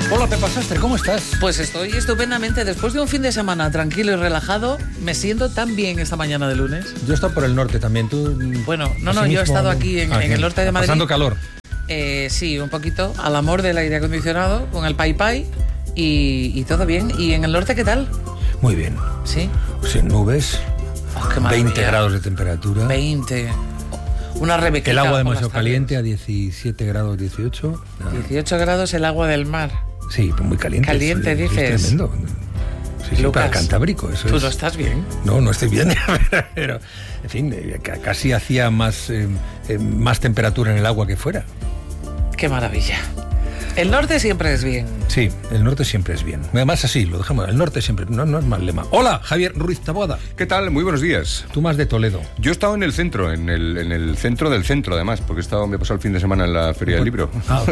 Hola Pepa Sastre, ¿cómo estás? Pues estoy estupendamente. Después de un fin de semana tranquilo y relajado, me siento tan bien esta mañana de lunes. Yo he estado por el norte también, tú... Bueno, no, yo he estado aquí en el norte de Madrid. Pasando calor. Sí, un poquito, al amor del aire acondicionado, con el pai y todo bien. ¿Y en el norte qué tal? Muy bien. ¿Sí? Sin nubes, Qué maravilla. 20 grados de temperatura. 20. Una rebequita. El agua demasiado caliente a 17 grados 18. 18 grados el agua del mar. Sí, pues muy caliente. Caliente, es dices. Tremendo. Sí, Lucas, para el Cantábrico. Eso ¿tú es... no estás bien? No estoy bien. Pero, en fin, casi hacía más temperatura en el agua que fuera. Qué maravilla. El norte siempre es bien. Sí, el norte siempre es bien. Además así, lo dejamos. El norte siempre, no es mal lema. Hola, Javier Ruiz Taboada. ¿Qué tal? Muy buenos días. Tú más de Toledo. Yo he estado en el centro, en el centro del centro, además, porque me he pasado el fin de semana en la Feria del Libro.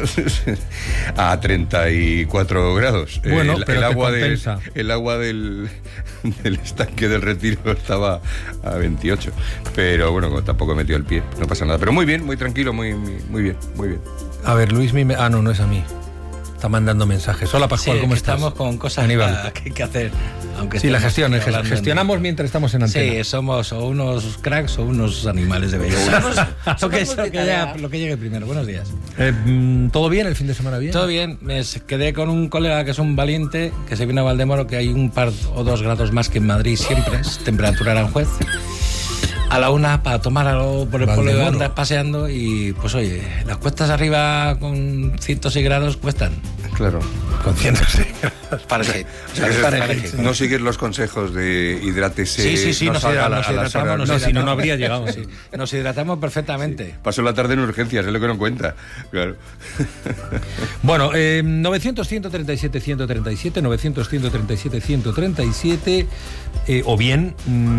A 34 grados. Bueno, pero el agua del estanque del Retiro estaba a 28. Pero bueno, tampoco he metido el pie, no pasa nada. Pero muy bien, muy tranquilo, muy bien. A ver, Luis, no es a mí. Está mandando mensajes. Hola, Pascual, sí, ¿cómo estás? Estamos con cosas Aníbal. que hay que hacer. Aunque sí, la gestionamos mientras estamos en antena. Sí, somos o unos cracks o unos animales de belleza. Lo que llegue primero. Buenos días. ¿Todo bien? ¿El fin de semana bien? Todo bien. Me quedé con un colega que es un valiente, que se vino a Valdemoro, que hay un par o 2 grados más que en Madrid siempre. Es temperatura Aranjuez. A la una para tomar algo por el pueblo de andar paseando y pues oye, las cuestas arriba con 106 grados cuestan. Claro. Con 106 grados. Parece. No sigues los consejos de hidrátese. Sí, nos hidratamos. Si no habría llegado. Sí. Nos hidratamos perfectamente. Sí. Pasó la tarde en urgencias, es lo que no cuenta. Claro. Bueno, 900-137-137, 900-137-137, o bien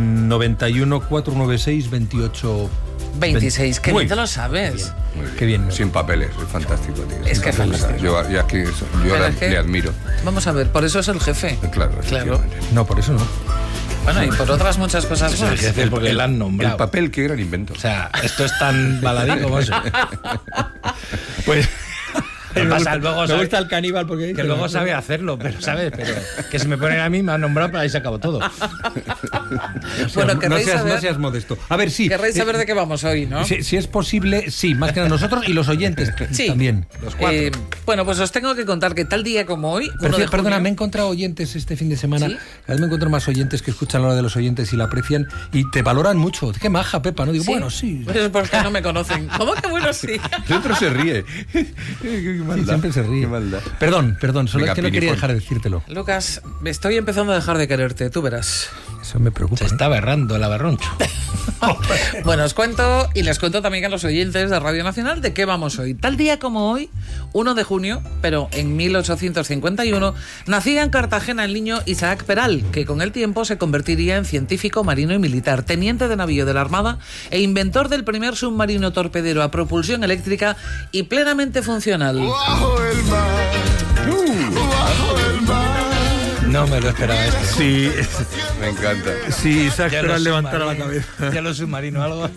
91-496-28... 26, qué bien te lo sabes. Muy bien. Qué bien. Sin papeles, es fantástico, tío. Es que es fantástico. Yo le admiro. Vamos a ver, por eso es el jefe. Claro. No, por eso no. Bueno, y por otras muchas cosas más. Es el jefe porque lo han nombrado. El papel, qué gran invento. O sea, esto es tan baladí como eso. Pues... Me gusta el caníbal porque... Que luego sabe hacerlo, pero ¿sabes? Pero que si me ponen a mí, me han nombrado, pero ahí se acabó todo. Bueno, no seas modesto. A ver, sí. Querréis saber de qué vamos hoy, ¿no? Si es posible, sí. Más que nada nosotros y los oyentes también. Los 4. Bueno, pues os tengo que contar que tal día como hoy... Perdona, me he encontrado oyentes este fin de semana. ¿Sí? Cada vez me encuentro más oyentes que escuchan la hora de los oyentes y la aprecian y te valoran mucho. Qué maja, Pepa, ¿no? Digo, ¿Sí? Bueno, sí. Pues es porque no me conocen. ¿Cómo que bueno, sí? Dentro se ríe. Siempre se ríe. Perdón, solo Venga, es que no quería dejar de decírtelo. Lucas, me estoy empezando a dejar de quererte, tú verás. Eso me preocupa. Se está berrando el abarroncho. Bueno, os cuento y les cuento también a los oyentes de Radio Nacional de qué vamos hoy. Tal día como hoy, 1 de junio, pero en 1851, nacía en Cartagena el niño Isaac Peral, que con el tiempo se convertiría en científico marino y militar, teniente de navío de la Armada e inventor del primer submarino torpedero a propulsión eléctrica y plenamente funcional. Bajo el mar, bajo el mar. No me lo esperaba esto. Sí, Me encanta. sí, Isaac Peral levantara la cabeza. Ya lo submarino algo.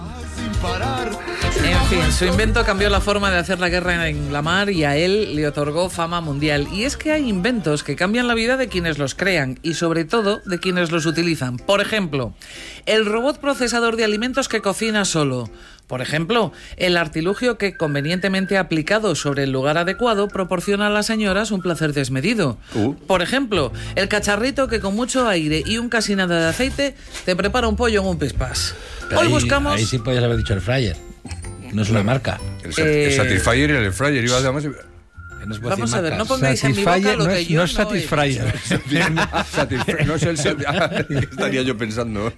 En fin, su invento cambió la forma de hacer la guerra en la mar y a él le otorgó fama mundial. Y es que hay inventos que cambian la vida de quienes los crean y sobre todo de quienes los utilizan. Por ejemplo, el robot procesador de alimentos que cocina solo. Por ejemplo, el artilugio que convenientemente aplicado sobre el lugar adecuado proporciona a las señoras un placer desmedido. Por ejemplo, el cacharrito que con mucho aire y un casi nada de aceite te prepara un pollo en un pispás. Hoy buscamos... Ahí sí podías haber dicho el fryer. No es una marca. El Satisfyer y el Fryer. Vamos a ver, no pongáis en mi boca lo que yo no es Satisfyer. No es el estaría yo pensando.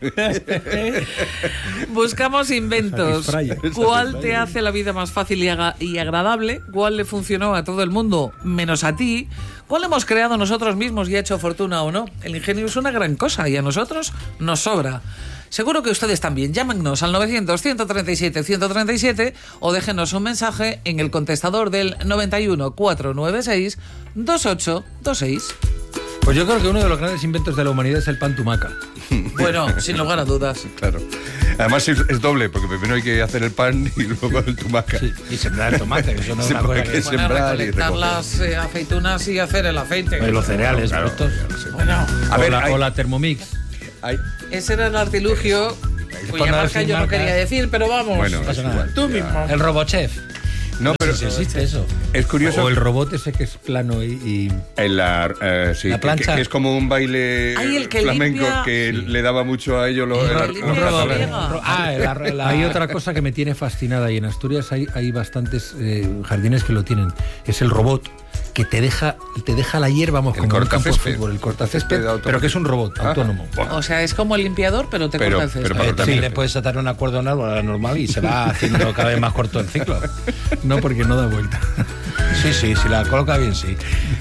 Buscamos inventos. ¿Cuál te hace la vida más fácil y agradable? ¿Cuál le funcionó a todo el mundo menos a ti? ¿Cuál hemos creado nosotros mismos y ha hecho fortuna o no? El ingenio es una gran cosa y a nosotros nos sobra. Seguro que ustedes también. Llámenos al 900-137-137 o déjenos un mensaje en el contestador del 91 496 2826. Pues yo creo que uno de los grandes inventos de la humanidad es el pan tumaca. Bueno, sin lugar a dudas. Claro. Además es doble, porque primero hay que hacer el pan y luego el tumaca. Sí, y sembrar el tomate, que eso no es Sí, una cosa porque que... es- Sembrar y recolectar recoger. las aceitunas y hacer el aceite. Pues los cereales, Claro, estos. ya lo sé. Bueno, A ver, o la Thermomix. hay- ese era el artilugio cuya no marca decir yo no marcas. quería decir, pero vamos. Bueno, pasa es nada. igual. Tú Ya. mismo. El Robochef. No, pero Si existe eso. es curioso. O el robot ese que es plano y En sí, La plancha. que es como un baile Ay, el que flamenco limpia. que le daba mucho a ellos El que limpia la razones. friega. Hay otra cosa que me tiene fascinada y en Asturias hay bastantes jardines que lo tienen. Es el robot que te deja la hierba, vamos, El como en un campo de cortacésped. fútbol, el cortacésped, Césped automático. pero que es un robot Ah, autónomo. bueno. O sea, es como el limpiador, pero te Pero- corta el césped. pero para cortar También césped. le puedes atar una cuerda a un árbol a la normal y se va haciendo cada vez más corto el ciclo. No, porque no da vuelta. Sí, si la coloca bien, sí.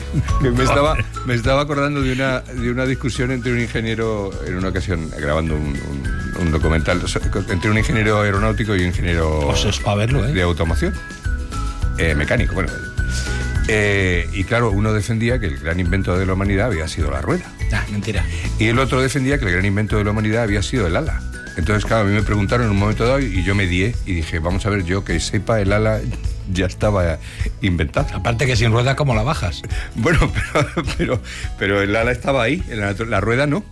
Me estaba acordando de una discusión entre un ingeniero, en una ocasión, grabando un documental, entre un ingeniero aeronáutico y un ingeniero Pues es para verlo, ¿eh? de automoción. Mecánico, bueno. Y claro, uno defendía que el gran invento de la humanidad había sido la rueda. Ah, mentira. Y el otro defendía que el gran invento de la humanidad había sido el ala. Entonces, claro, a mí me preguntaron en un momento dado y yo me dié y dije, vamos a ver, yo que sepa, el ala ya estaba inventado. Aparte que sin rueda, ¿cómo la bajas? Bueno, pero el ala estaba ahí, la rueda no.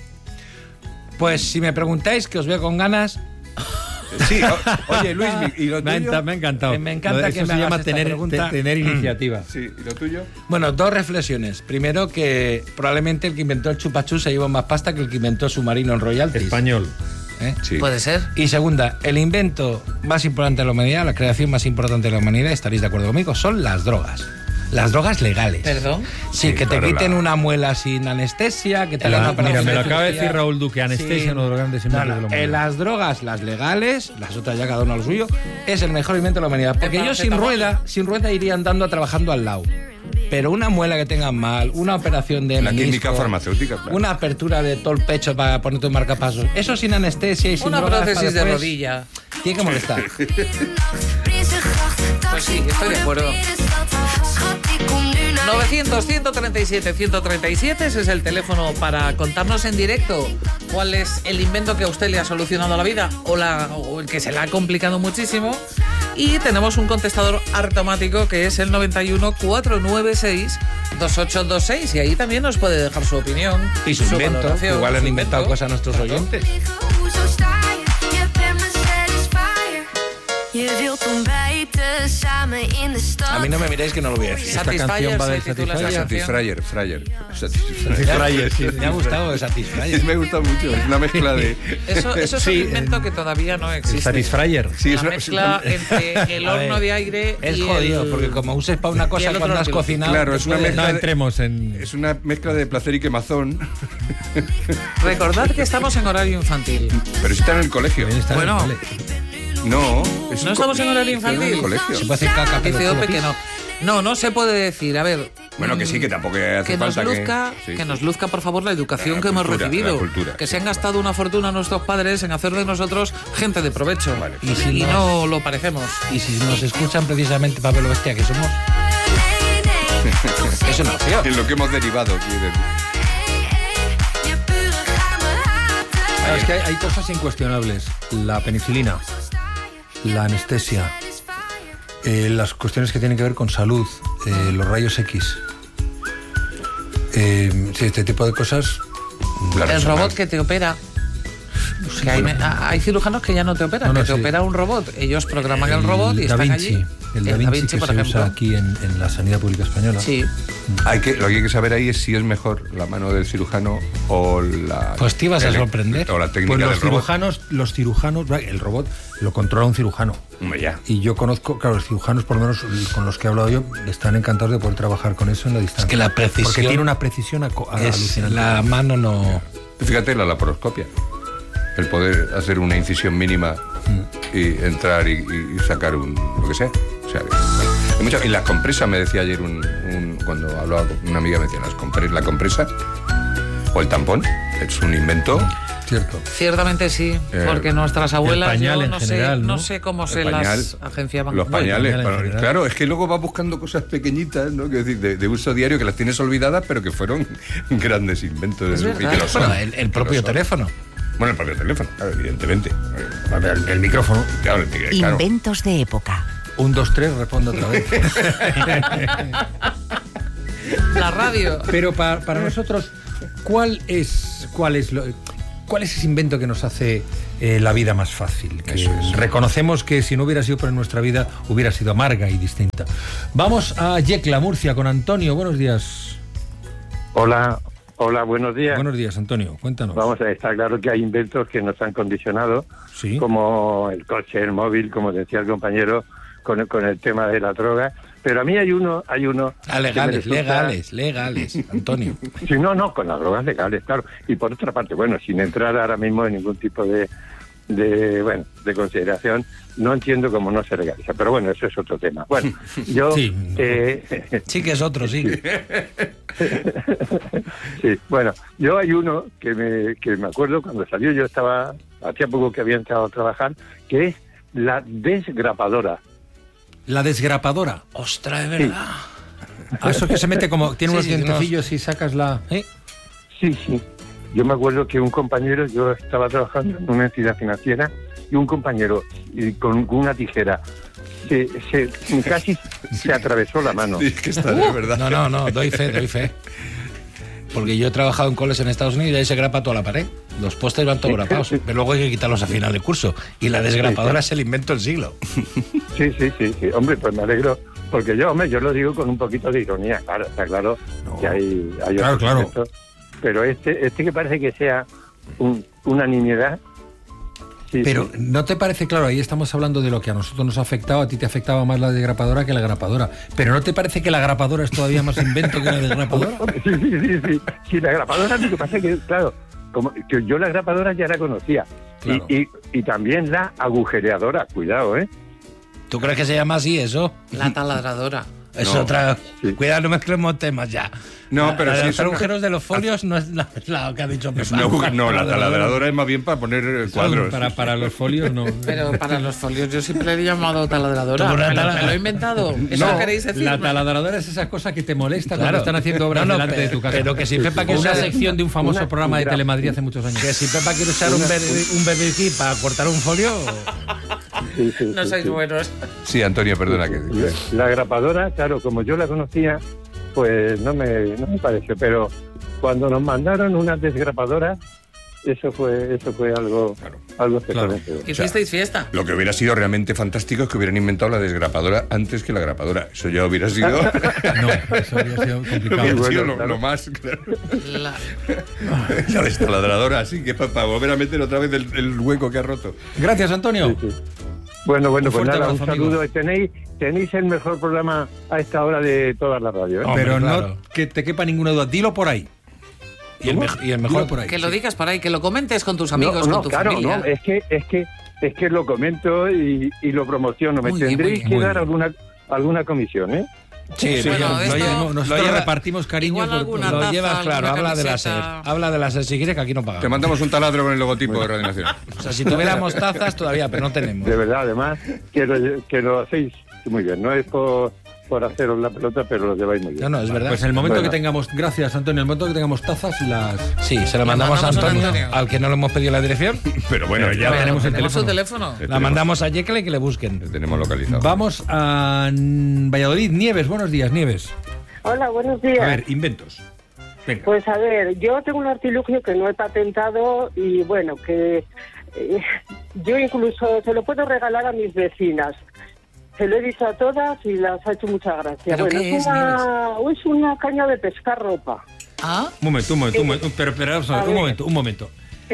Pues si me preguntáis, que os veo con ganas, Sí, oye, Luis, ¿y lo tuyo? Me ha encantado. Me encanta Eso que me se hagas llama esta tener, pregunta. tener iniciativa. Sí, ¿y lo tuyo? bueno, dos reflexiones. Primero, que probablemente el que inventó el chupachú se llevó más pasta que el que inventó submarino en royalties. Español. ¿Eh? Sí. Puede ser. Y segunda, el invento más importante de la humanidad, la creación más importante de la humanidad, estaréis de acuerdo conmigo, son las drogas. Las drogas legales. Perdón. Sí, Sí, que te claro, quiten la- una muela sin anestesia, que te hagan una Mira, operación me lo de acaba de cirugía. decir Raúl Duque, anestesia, uno de los grandes inventos de la humanidad. Las drogas, las legales, las otras ya cada uno a lo suyo, es el mejor invento de la humanidad. Porque El yo sin paracetamol. rueda iría andando trabajando al lado. Pero una muela que tengan mal, una operación de La menisco, química farmacéutica, claro. una apertura de todo el pecho para ponerte un marcapasos, eso sin anestesia y sin Una drogas prótesis de para después, rodilla. tiene que molestar. Pues sí, estoy de acuerdo. 900-137-137, ese es el teléfono para contarnos en directo cuál es el invento que a usted le ha solucionado la vida o el que se le ha complicado muchísimo. Y tenemos un contestador automático que es el 91-496-2826 y ahí también nos puede dejar su opinión. Y su invento, valoración, igual han su inventado invento. cosas nuestros Claro. oyentes. A mí no me miréis que no lo voy a decir. Esta canción Satisfyer va del se titula esa Satisfyer. canción. Fryer. Me ha gustado el Satisfyer. Me gusta mucho, es una mezcla de... Eso es un invento que todavía no existe. Satisfyer. Sí, La mezcla entre el A horno ver, de aire Es y jodido, el... porque como uses para una y cosa el otro cuando has piloto. cocinado... Claro, te es una puede- mezcla No de- entremos en... Es una mezcla de placer y quemazón, Recordad que estamos en horario infantil. pero está en el colegio. También está en el Bueno. cole. No, ¿No estamos en horario está en infantil? el colegio. Se puede decir caca, pero Dice como Ope que pis. no. No se puede decir. A ver. Bueno, que sí, que tampoco hace que nos falta luzca, sí. que nos luzca, por favor, la educación La que hemos cultura, recibido. la cultura, que sí, se han gastado una fortuna nuestros padres en hacer de nosotros gente de provecho. Vale. Y, si no lo parecemos. Y si nos escuchan precisamente para ver lo bestia que somos, es una opción. En lo que hemos derivado, quiero decir. Es que hay cosas incuestionables. La penicilina, la anestesia, las cuestiones que tienen que ver con salud, los rayos X. Sí, este tipo de cosas. La El resonancia. robot que te opera. Que hay cirujanos que ya no te operan, No, no, que te sí. opera un robot. Ellos programan el robot y Da están Vinci, allí. el Da Vinci, que por se ejemplo. usa aquí en la sanidad pública española. Sí. Lo que hay que saber ahí es si es mejor la mano del cirujano o la... Pues te ibas a sorprender. O la técnica Pues del robot. los cirujanos, el robot lo controla un cirujano. Hombre, ya. Y yo conozco, claro, los cirujanos, por lo menos con los que he hablado yo, están encantados de poder trabajar con eso en la distancia. Es que la precisión Porque tiene una precisión Es alucinante. la mano no... Fíjate la laparoscopia. El poder hacer una incisión mínima y entrar y sacar lo que sea. O sea, hay mucho- y las compresas, me decía ayer cuando hablaba con una amiga, me decía, la compresa o el tampón es un invento Cierto. Ciertamente sí, porque nuestras abuelas, el pañal yo en no general, sé, ¿no? no sé cómo se pañal, las agenciaban. Los pañales, el pañal en general. claro, es que luego vas buscando cosas pequeñitas, ¿no? Que decir, de uso diario que las tienes olvidadas, pero que fueron grandes inventos. Es y verdad. que lo son. Bueno, el propio teléfono. Bueno, el propio teléfono, claro, evidentemente. El micrófono. Claro, claro. Inventos de época. 1, 2, 3, respondo otra vez. La radio. Pero para nosotros, ¿cuál es ese invento que nos hace la vida más fácil? Que Eso es. reconocemos que si no hubiera sido por nuestra vida, hubiera sido amarga y distinta. Vamos a Yecla, Murcia, con Antonio. Buenos días. Hola, buenos días. Buenos días, Antonio. Cuéntanos. Vamos a ver, está claro que hay inventos que nos han condicionado, Sí. como el coche, el móvil, como decía el compañero, con el tema de la droga. Pero a mí hay uno Legales, que me resulta- legales, Antonio. Sí, no, con las drogas legales, claro. Y por otra parte, bueno, sin entrar ahora mismo en ningún tipo de consideración, no entiendo cómo no se legaliza. Pero bueno, eso es otro tema. Bueno, yo... Sí. Sí que es otro, sí. Sí, bueno, yo hay uno que me acuerdo cuando salió, hacía poco que había entrado a trabajar, que es la desgrapadora. La desgrapadora. Ostras, es verdad. Ah, eso que se mete como... Tiene Sí, unos sí, dientecillos y sacas la... Sí. Yo me acuerdo que un compañero, yo estaba trabajando en una entidad financiera, y un compañero con una tijera casi se atravesó la mano. Sí, que está de verdad. No, doy fe. Porque yo he trabajado en coles en Estados Unidos y ahí se grapa toda la pared. Los postes van todos grapados, pero luego hay que quitarlos a final de curso. Y la desgrapadora es el invento del siglo. Sí. Hombre, pues me alegro. Porque yo lo digo con un poquito de ironía. Claro, está claro que hay otros claro. inventos. Pero este que parece que sea una nimiedad. Sí, Pero sí. ¿no te parece, claro, ahí estamos hablando de lo que a nosotros nos ha afectado, a ti te afectaba más la desgrapadora que la grapadora, pero ¿no te parece que la grapadora es todavía más invento que la desgrapadora? Sí. Sí, la grapadora, lo que pasa es que, claro, como que yo la grapadora ya la conocía. Claro. Y también la agujereadora, cuidado, ¿eh? ¿Tú crees que se llama así eso? La taladradora. Es No. otra... Sí. Cuidado, no mezclemos temas ya. No, pero la sí de es los una- agujeros de los folios no es la que ha dicho Pepa. No, la taladradora es más bien para poner cuadros. Para los folios no. Pero para los folios yo siempre le he llamado taladradora. Tú una Me lo he inventado. ¿Eso No, queréis decir? la taladradora es esa cosa que te molesta Claro. cuando están haciendo obras No, delante de tu casa. pero que si Pepa quiere una usar- sección de un famoso una- programa de mira, Telemadrid hace muchos años. Que si Pepa quiere usar un BB para cortar un folio... Sí, No sois sí. buenos. Sí, Antonio, perdona que... La grapadora, claro, como yo la conocía, pues no me pareció. Pero cuando nos mandaron una desgrapadora, eso fue algo excelente. ¿Hicisteis fiesta? Lo que hubiera sido realmente fantástico es que hubieran inventado la desgrapadora antes que la grapadora. Eso ya hubiera sido... No, eso habría sido complicado. hubiera bueno, sido claro. lo más... Claro. La- La destaladradora, así que para volver a meter otra vez el hueco que ha roto. Gracias, Antonio. Sí. Bueno, pues fuerte nada, un abrazo, amigo. saludo. Tenéis el mejor programa a esta hora de toda la radio, ¿eh? Hombre, Pero claro. no que te quepa ninguna duda. Dilo por ahí. Y el Dilo mejor... por ahí. que lo digas por ahí, que lo comentes con tus amigos, no, con tu claro, familia. no, es que lo comento y lo promociono. Me Muy bien, tendréis muy que bien. dar alguna comisión, ¿eh? Sí, Bueno, lo esto- lleva- Nosotros lo lleva- repartimos cariño igual por alguna todo. Lo taza, llevas claro, alguna habla de la SER. camiseta. Habla de la SER si quieres, que aquí no Te pagamos. mandamos un taladro con el logotipo de Radio Nacional. O sea, si tuviéramos tazas todavía, pero no tenemos. De verdad, además, que lo hacéis muy bien. No es por haceros la pelota, pero lo lleváis muy bien. No, es verdad. Pues en el momento Bueno. que tengamos, gracias Antonio, en el momento que tengamos tazas, las... Sí, se la mandamos a mandamos a Antonio, Antonio. al que no le hemos pedido la dirección. Pero bueno, ya ya tenemos el ¿Tenemos su teléfono. teléfono? La mandamos a Jekyll y que le busquen. le tenemos localizado. Vamos a Valladolid. Nieves, buenos días, Nieves. Hola, buenos días. A ver, inventos. Venga. Pues a ver, yo tengo un artilugio que no he patentado y bueno, que yo incluso se lo puedo regalar a mis vecinas. Se lo he dicho a todas y las ha hecho mucha gracia. ¿Pero Bueno, qué es, es una caña de pescar ropa. ¿Ah? Un momento. Pero vamos a ver, un momento.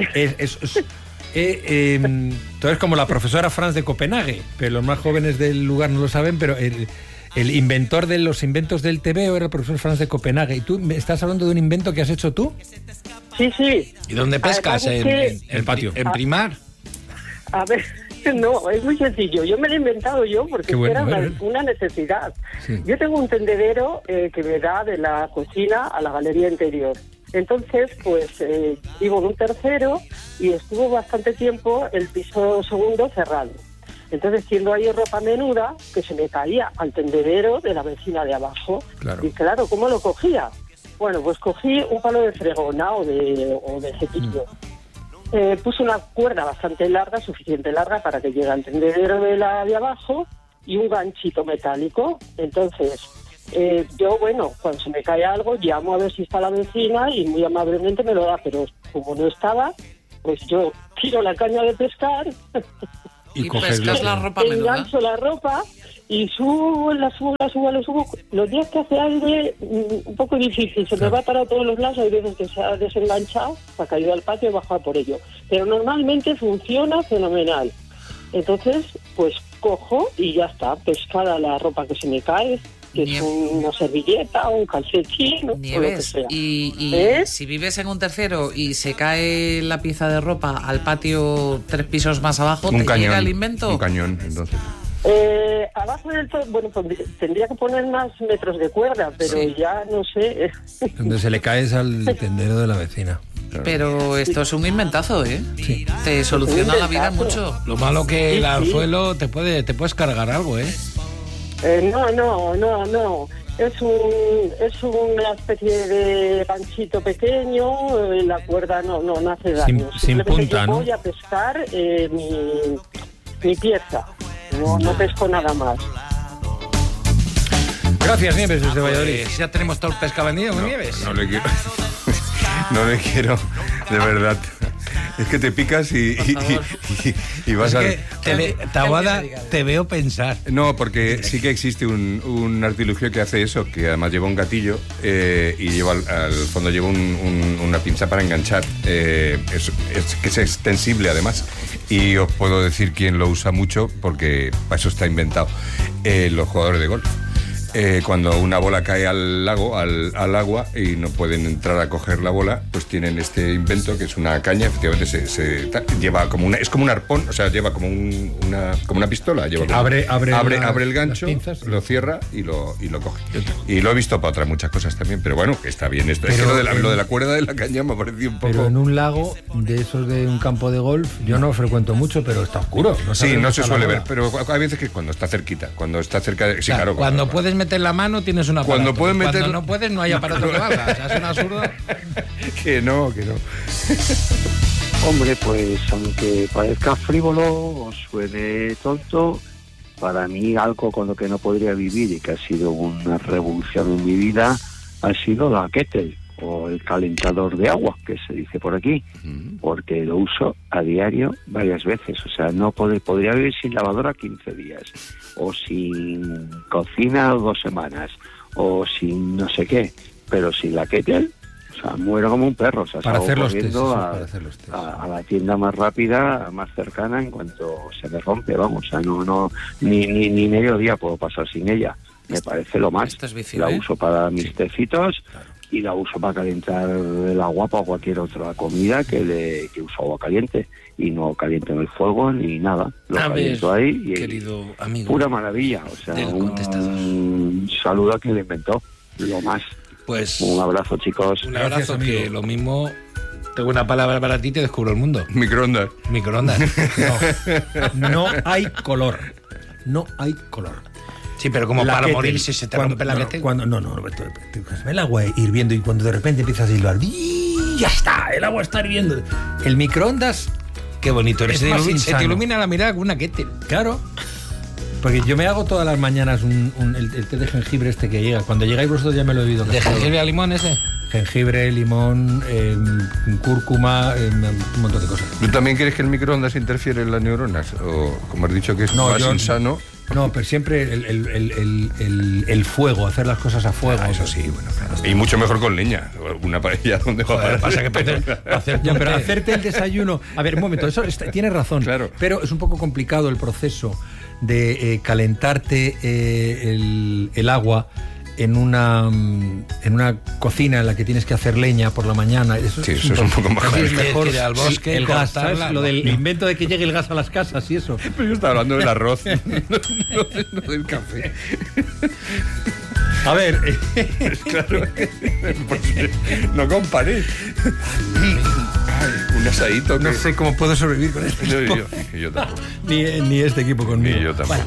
Tú eres como la profesora Franz de Copenhague, pero los más jóvenes del lugar no lo saben, pero el inventor de los inventos del TVO era el profesor Franz de Copenhague. ¿Y tú me estás hablando de un invento que has hecho tú? Sí, sí. ¿Y dónde pescas? Además es que- El patio. ¿En Primar? A ver, no, es muy sencillo. Yo me lo he inventado yo porque Qué bueno, era bueno. una necesidad. Sí. Yo tengo un tendedero que me da de la cocina a la galería interior. Entonces, pues vivo en un tercero y estuvo bastante tiempo el piso segundo cerrado. Entonces, siendo ahí ropa menuda, que se me caía al tendedero de la vecina de abajo. Claro. Y claro, ¿cómo lo cogía? Bueno, pues cogí un palo de fregona o de cepillo. Puse una cuerda bastante larga, suficiente larga para que llegue al tendedero de la de abajo y un ganchito metálico. Entonces, yo, bueno, cuando se me cae algo, llamo a ver si está la vecina y muy amablemente me lo da, pero como no estaba, pues yo tiro la caña de pescar y pescas la ropa menuda. Engancho la ropa y subo. Los días que hace aire, un poco difícil, se me va para todos los lados, hay veces que se ha desenganchado, se ha caído al patio y bajado por ello. Pero normalmente funciona fenomenal. Entonces, pues cojo y ya está, pescada la ropa que se me cae, que es una servilleta o un calcetín o lo que sea. Y si vives en un tercero y se cae la pieza de ropa al patio 3 pisos más abajo, ¿te llega el invento? Un cañón, entonces. Abajo del todo, bueno, pues tendría que poner más metros de cuerda, pero ya no sé. Donde se le caes al tendero de la vecina. Pero esto es un inventazo, ¿eh? Sí. Te soluciona la vida mucho. Lo malo que el anzuelo te puedes cargar algo, ¿eh? No. Es una especie de ganchito pequeño, la cuerda no hace daño. Sin punta, ¿no? Voy a pescar mi pieza, no pesco nada más. Gracias, Nieves, desde Valladolid. Ya tenemos todo el pescado vendido, Nieves. No le quiero, no le quiero, de verdad. Es que te picas y vas es que Taboada, te veo pensar. No, porque sí que existe un artilugio que hace eso, que además lleva un gatillo y lleva al fondo lleva una pinza para enganchar. Es que es extensible además. Y os puedo decir quién lo usa mucho, porque para eso está inventado. Los jugadores de golf. Cuando una bola cae al lago, al agua, y no pueden entrar a coger la bola, pues tienen este invento que es una caña, efectivamente lleva como es como un arpón, o sea, lleva como una pistola, lleva abre el gancho, lo cierra y lo coge. Y lo he visto para otras muchas cosas también, pero bueno, que está bien esto. Es que lo de la cuerda de la caña me ha parecido un poco. Pero en un lago de esos de un campo de golf, yo no frecuento mucho, pero está oscuro. No se suele ver, pero hay veces que cuando está cerquita, sí, claro, cuando puedes meter la mano tienes una aparato. Cuando no puedes no hay aparato que valga. O sea, es un absurdo. Que no. Hombre, pues aunque parezca frívolo o suene tonto, para mí algo con lo que no podría vivir y que ha sido una revolución en mi vida ha sido la kettle o el calentador de agua, que se dice por aquí, porque lo uso a diario varias veces. O sea, podría vivir sin lavadora 15 días, o sin cocina 2 semanas, o sin no sé qué, pero sin la kettle, o sea, muero como un perro. O sea, para hacer los test, a la tienda más rápida, más cercana, en cuanto se me rompe, vamos. O sea, ni medio día puedo pasar sin ella. Me parece lo más. Esto es vicio, la uso para mis tecitos. Y la uso para calentar el agua para cualquier otra comida que uso agua caliente. Y no caliento en el fuego ni nada. Lo caliento ahí y querido amigo, pura maravilla. O sea, un saludo a quien lo inventó. Lo más. Pues un abrazo, chicos. Un abrazo. Gracias, que lo mismo. Tengo una palabra para ti, te descubro el mundo. Microondas. No hay color. No hay color. Sí, pero como para morir si se te rompe la kettle. Te coges el agua hirviendo y cuando de repente empiezas a silbar, ¡ya está! El agua está hirviendo. El microondas, qué bonito eres. Se te ilumina la mirada con una kettle. Claro. Porque yo me hago todas las mañanas el té de jengibre este que llega. Cuando llegáis vosotros ya me lo he oído. ¿De jengibre a limón ese? Jengibre, limón, cúrcuma, un montón de cosas. ¿Tú también crees que el microondas interfiere en las neuronas? O como has dicho que es más insano. No, pero siempre el fuego, hacer las cosas a fuego. Eso sí, bueno, claro. Y mucho mejor con leña. Una paella donde pasa que pero hacerte el desayuno. A ver, un momento, eso tienes razón. Claro. Pero es un poco complicado el proceso de calentarte el agua en una cocina en la que tienes que hacer leña por la mañana. Eso es un poco más es mejor ir al bosque, el gas, ¿sabes? Lo del invento de que llegue el gas a las casas y eso. Pero yo estaba hablando del arroz, no del café. A ver, Claro, pues, no comparé. Un asadito que... no sé cómo puedo sobrevivir con esto. Yo tampoco. Ni este equipo conmigo. Ni yo tampoco.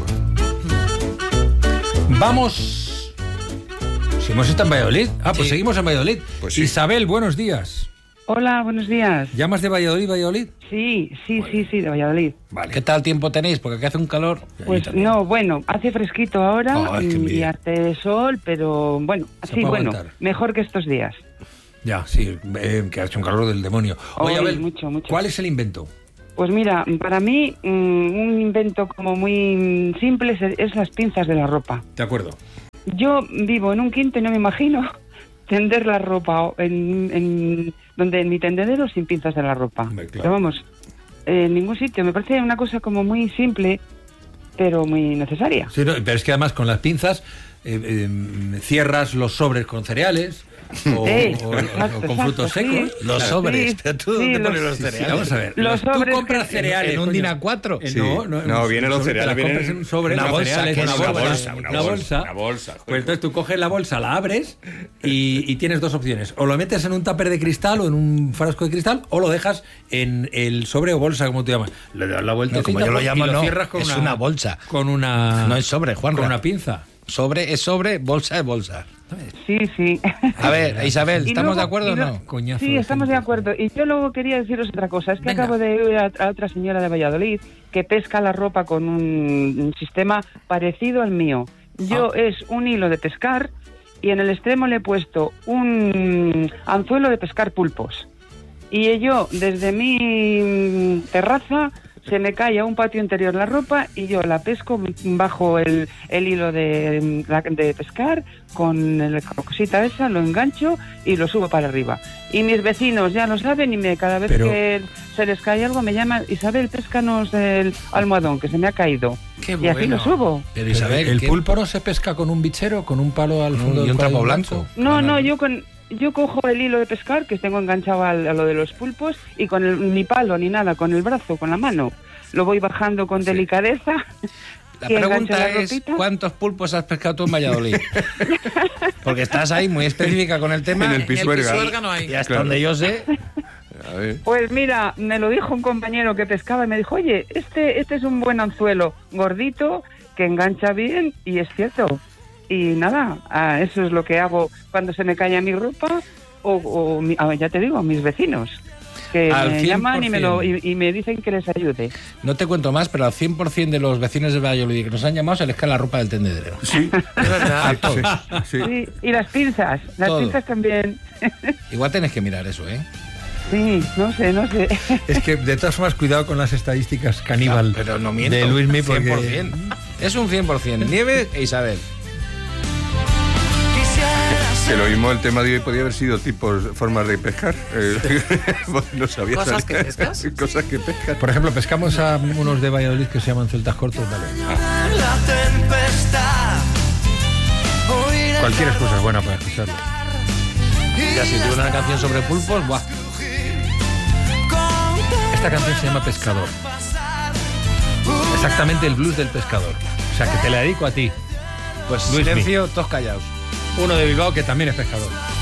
Vamos. Si hemos estado en Valladolid. Pues Sí. seguimos en Valladolid. Pues sí. Isabel, buenos días. Hola, buenos días. ¿Llamas de Valladolid? Sí, de Valladolid. Vale. ¿Qué tal tiempo tenéis? Porque aquí hace un calor. Pues no, bueno, hace fresquito ahora Ay, qué y envidia. hace sol, pero bueno, Se sí, puede bueno, aguantar. mejor que estos días. Ya, sí, que ha hecho un calor del demonio. Oye, Ay, Abel, mucho. ¿cuál es el invento? Pues mira, para mí un invento como muy simple es las pinzas de la ropa. De acuerdo. Yo vivo en un quinto y no me imagino tender la ropa en mi tendedero sin pinzas de la ropa. Hombre, claro. Pero vamos, en ningún sitio. Me parece una cosa como muy simple, pero muy necesaria. Sí, no, pero es que además con las pinzas cierras los sobres con cereales o con frutos sí. secos. Los Claro. sobres. Sí, ¿Pero tú sí, dónde los- pones los Sí, cereales? vamos a ver. Los Tú sobres compras que- cereales. ¿En un coño. DIN A4? Sí. No, Vienen los cereales, te la compras vienen en un sobre, una los bolsa, cereales, que es una una bolsa. bolsa. Pues entonces tú coges la bolsa, la abres y tienes dos opciones. O lo metes en un tupper de cristal o en un frasco de cristal o lo dejas en el sobre o bolsa, como tú llamas. Le das la vuelta No, como yo lo llamo, y lo no, cierras con es una bolsa. Con una... No es sobre, Juanra. Con una pinza. Sobre es sobre, bolsa es bolsa. Sí. A ver, Isabel, Y ¿estamos luego- de acuerdo o y luego- no? Coñazo Sí, de estamos de gente. acuerdo. Y yo luego quería deciros otra cosa. Es que Venga. acabo de ir a otra señora de Valladolid que pesca la ropa con un sistema parecido al mío. Yo es un hilo de pescar y en el extremo le he puesto un anzuelo de pescar pulpos. Y yo, desde mi terraza, se me cae a un patio interior la ropa y yo la pesco bajo el hilo de pescar, con la cosita esa, lo engancho y lo subo para arriba. Y mis vecinos ya lo saben y cada vez Pero- que se les cae algo me llaman: Isabel, péscanos el almohadón que se me ha caído. Qué Y así bueno. lo subo. Pero Isabel, ¿El ¿qué? pulpo no se pesca con un bichero, con un palo al fondo Y del un cual trapo hay blanco. gancho? No, yo cojo el hilo de pescar que tengo enganchado a lo de los pulpos y con ni palo ni nada, con el brazo, con la mano. Lo voy bajando con delicadeza. La y engancho pregunta la es, ropita. ¿cuántos pulpos has pescado tú en Valladolid? Porque estás ahí muy específica con el tema. En el En el Pisuerga. Pisuerga no hay. Y hasta Claro. donde yo sé, A ver. Pues mira, me lo dijo un compañero que pescaba y me dijo: oye, este es un buen anzuelo, gordito, que engancha bien, y es cierto. Y nada, eso es lo que hago cuando se me cae mi ropa ya te digo, mis vecinos, que Al me llaman 100%. y me dicen que les ayude. no te cuento más, pero al 100% de los vecinos de Valladolid que nos han llamado se les cae la ropa del tendedero. Sí, Es verdad. A todos. sí. Sí, y las pinzas Todo. también. Igual tenés que mirar eso, ¿eh? Sí, no sé. Es que de todas formas, cuidado con las estadísticas caníbal Pero no miento. de Luismi, porque 100%. Es un 100%. Nieves e Isabel. Que lo mismo el tema de hoy podía haber sido tipos, formas de pescar. No sabía. ¿Cosas que pescas? Cosas que pescas. por ejemplo, pescamos a unos de Valladolid que se llaman celtas cortos, vale. Cualquier excusa es buena para escucharlo. Ya si tuviera una canción sobre pulpos, ¡buah! Esta canción se llama Pescador. Exactamente el blues del pescador. O sea, que te la dedico a ti. Pues Luismi. silencio, todos callados. Uno de Bilbao que también es pescador.